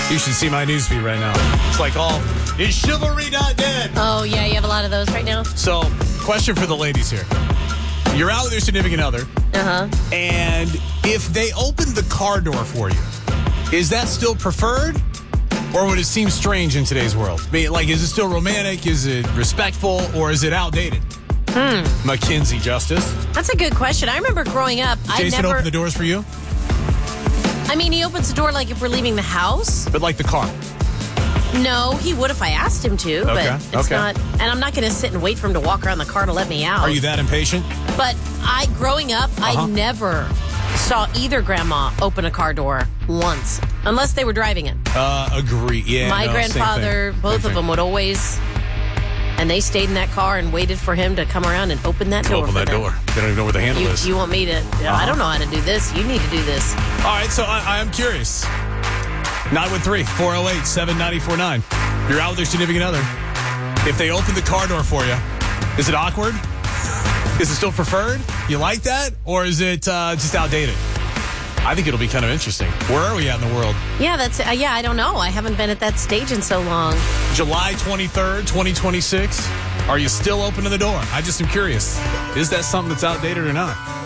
You should see my newsfeed right now. It's like all, is chivalry not dead? Oh, yeah, you have a lot of those right now? So, question for the ladies here. You're out with your significant other. Uh-huh. And if they open the car door for you, is that still preferred? Or would it seem strange in today's world? Like, is it still romantic? Is it respectful? Or is it outdated? Mackenzie Justice. That's a good question. I remember growing up, Jason opened the doors for you? I mean, he opens the door like if we're leaving the house. But like the car? No, he would if I asked him to, but it's not. And I'm not going to sit and wait for him to walk around the car to let me out. Are you that impatient? But growing up, I never saw either grandma open a car door once, unless they were driving it. Agree. Yeah. My grandfather, both of them would always, and they stayed in that car and waited for him to come around and open that door. Open that door. They don't even know where the handle is. You want me to? I don't know how to do this. You need to do this. All right, so I am curious. 913-408-7949. You're out with your significant other. If they open the car door for you, is it awkward? Is it still preferred? You like that? Or is it just outdated? I think it'll be kind of interesting. Where are we at in the world? Yeah, I don't know. I haven't been at that stage in so long. July 23rd, 2026. Are you still opening the door? I just am curious. Is that something that's outdated or not?